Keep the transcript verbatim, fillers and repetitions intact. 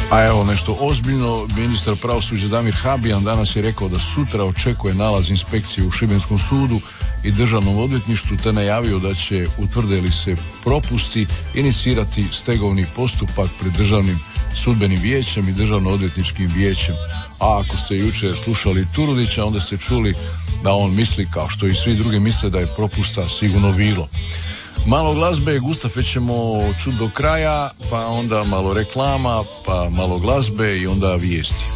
A evo nešto ozbiljno, ministar pravosuđa Damir Habijan danas je rekao da sutra očekuje nalaz inspekcije u Šibenskom sudu i državnom odvjetništvu, te najavio da će, utvrde li se propusti, inicirati stegovni postupak pred državnim sudbenim vijećem i državno odvjetničkim vijećem. A ako ste jučer slušali Turudića, onda ste čuli da on misli, kao što i svi drugi misle, da je propusta sigurno bilo. Malo glazbe, Gustafe ćemo čuti do kraja, pa onda malo reklama, pa malo glazbe i onda vijesti.